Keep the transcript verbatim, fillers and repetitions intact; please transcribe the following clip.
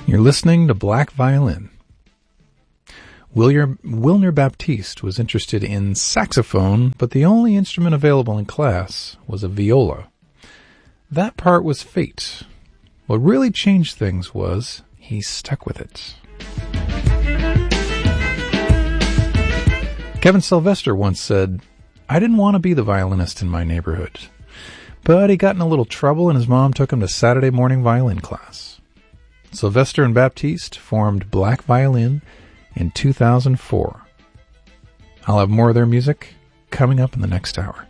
You're listening to Black Violin. William, Wilner Baptiste was interested in saxophone, but the only instrument available in class was a viola. That part was fate. What really changed things was he stuck with it. Kevin Sylvester once said, "I didn't want to be the violinist in my neighborhood." But he got in a little trouble and his mom took him to Saturday morning violin class. Sylvester and Baptiste formed Black Violin in two thousand four. I'll have more of their music coming up in the next hour.